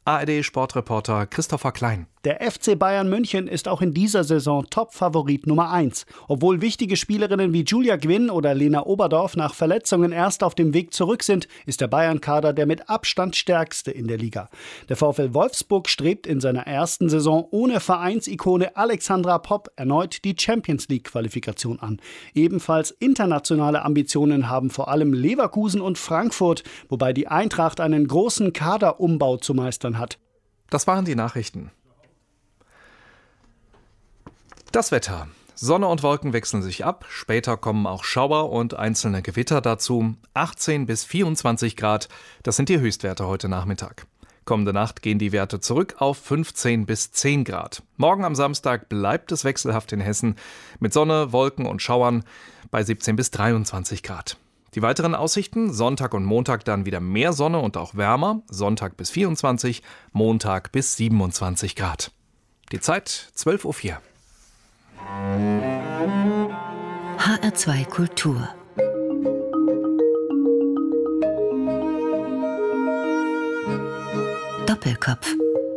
ARD-Sportreporter Christopher Klein. Der FC Bayern München ist auch in dieser Saison Top-Favorit Nummer 1. Obwohl wichtige Spielerinnen wie Julia Gwynn oder Lena Oberdorf nach Verletzungen erst auf dem Weg zurück sind, ist der Bayern-Kader der mit Abstand stärkste in der Liga. Der VfL Wolfsburg strebt in seiner ersten Saison ohne Vereinsikone Alexandra Popp erneut die Champions-League-Qualifikation an. Ebenfalls internationale Ambitionen haben vor allem Leverkusen und Frankfurt, wobei die Eintracht einen großen Kaderumbau zu meistern hat. Das waren die Nachrichten. Das Wetter. Sonne und Wolken wechseln sich ab. Später kommen auch Schauer und einzelne Gewitter dazu. 18 bis 24 Grad, das sind die Höchstwerte heute Nachmittag. Kommende Nacht gehen die Werte zurück auf 15 bis 10 Grad. Morgen am Samstag bleibt es wechselhaft in Hessen mit Sonne, Wolken und Schauern bei 17 bis 23 Grad. Die weiteren Aussichten: Sonntag und Montag dann wieder mehr Sonne und auch wärmer. Sonntag bis 24, Montag bis 27 Grad. Die Zeit 12:04 Uhr. HR2 Kultur. Doppelkopf.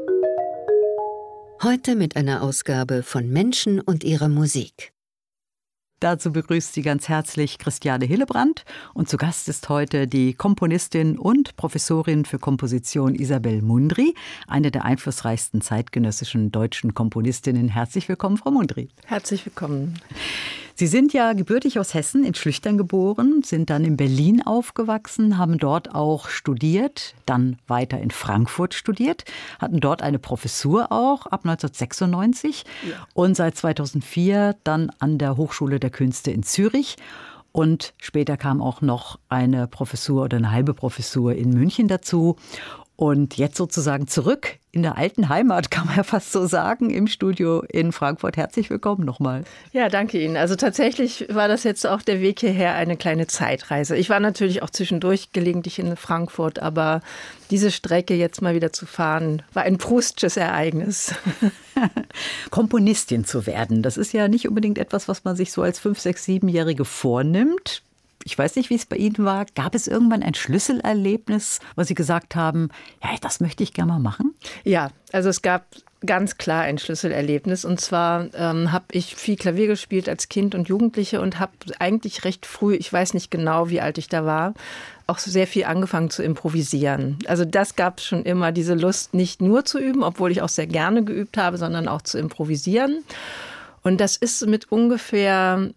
Heute mit einer Ausgabe von Menschen und ihrer Musik. Dazu begrüßt sie ganz herzlich Christiane Hillebrand und zu Gast ist heute die Komponistin und Professorin für Komposition Isabel Mundry, eine der einflussreichsten zeitgenössischen deutschen Komponistinnen. Herzlich willkommen, Frau Mundry. Herzlich willkommen. Sie sind ja gebürtig aus Hessen, in Schlüchtern geboren, sind dann in Berlin aufgewachsen, haben dort auch studiert, dann weiter in Frankfurt studiert, hatten dort eine Professur auch ab 1996 und seit 2004 dann an der Hochschule der Künste in Zürich. Und später kam auch noch eine Professur oder eine halbe Professur in München dazu. Und jetzt sozusagen zurück in der alten Heimat, kann man ja fast so sagen, im Studio in Frankfurt. Herzlich willkommen nochmal. Ja, danke Ihnen. Also tatsächlich war das jetzt auch der Weg hierher eine kleine Zeitreise. Ich war natürlich auch zwischendurch gelegentlich in Frankfurt, aber diese Strecke jetzt mal wieder zu fahren, war ein Proustsches Ereignis. Komponistin zu werden, das ist ja nicht unbedingt etwas, was man sich so als 5-, 6-, 7-Jährige vornimmt. Ich weiß nicht, wie es bei Ihnen war. Gab es irgendwann ein Schlüsselerlebnis, wo Sie gesagt haben, ja, das möchte ich gerne mal machen? Ja, also es gab ganz klar ein Schlüsselerlebnis. Und zwar habe ich viel Klavier gespielt als Kind und Jugendliche und habe eigentlich recht früh, ich weiß nicht genau, wie alt ich da war, auch sehr viel angefangen zu improvisieren. Also das gab es schon immer, diese Lust, nicht nur zu üben, obwohl ich auch sehr gerne geübt habe, sondern auch zu improvisieren. Und das ist mit ungefähr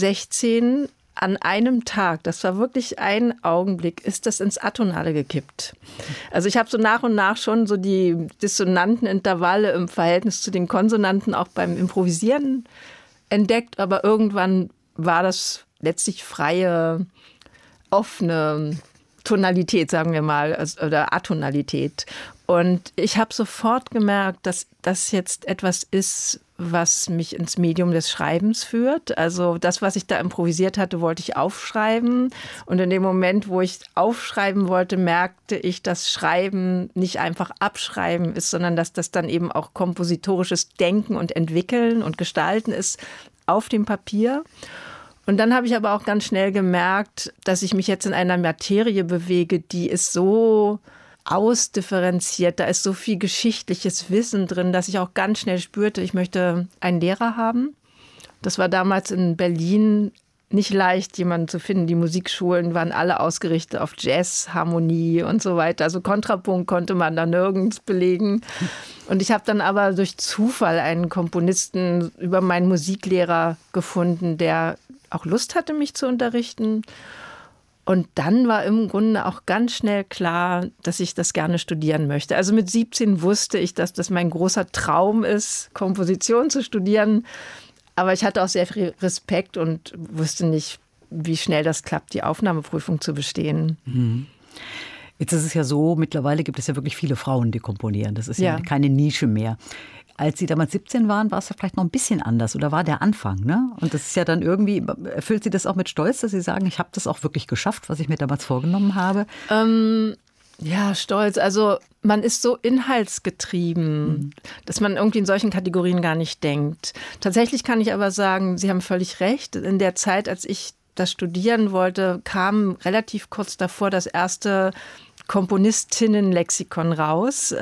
16 an einem Tag, das war wirklich ein Augenblick, ist das ins Atonale gekippt. Also ich habe so nach und nach schon so die dissonanten Intervalle im Verhältnis zu den Konsonanten auch beim Improvisieren entdeckt, aber irgendwann war das letztlich freie, offene Tonalität, sagen wir mal, oder Atonalität. Und ich habe sofort gemerkt, dass das jetzt etwas ist, was mich ins Medium des Schreibens führt. Also das, was ich da improvisiert hatte, wollte ich aufschreiben. Und in dem Moment, wo ich aufschreiben wollte, merkte ich, dass Schreiben nicht einfach abschreiben ist, sondern dass das dann eben auch kompositorisches Denken und Entwickeln und Gestalten ist auf dem Papier. Und dann habe ich aber auch ganz schnell gemerkt, dass ich mich jetzt in einer Materie bewege, die ist so ausdifferenziert, da ist so viel geschichtliches Wissen drin, dass ich auch ganz schnell spürte, ich möchte einen Lehrer haben. Das war damals in Berlin nicht leicht, jemanden zu finden. Die Musikschulen waren alle ausgerichtet auf Jazz, Harmonie und so weiter. Also Kontrapunkt konnte man da nirgends belegen. Und ich habe dann aber durch Zufall einen Komponisten über meinen Musiklehrer gefunden, der auch Lust hatte, mich zu unterrichten. Und dann war im Grunde auch ganz schnell klar, dass ich das gerne studieren möchte. Also mit 17 wusste ich, dass das mein großer Traum ist, Komposition zu studieren. Aber ich hatte auch sehr viel Respekt und wusste nicht, wie schnell das klappt, die Aufnahmeprüfung zu bestehen. Mhm. Jetzt ist es ja so, mittlerweile gibt es ja wirklich viele Frauen, die komponieren. Das ist ja keine Nische mehr. Als Sie damals 17 waren, war es ja vielleicht noch ein bisschen anders oder war der Anfang, ne? Und das ist ja dann irgendwie, erfüllt Sie das auch mit Stolz, dass Sie sagen, ich habe das auch wirklich geschafft, was ich mir damals vorgenommen habe? Ja, stolz. Also man ist so inhaltsgetrieben, dass man irgendwie in solchen Kategorien gar nicht denkt. Tatsächlich kann ich aber sagen, Sie haben völlig recht. In der Zeit, als ich das studieren wollte, kam relativ kurz davor das erste Komponistinnenlexikon raus.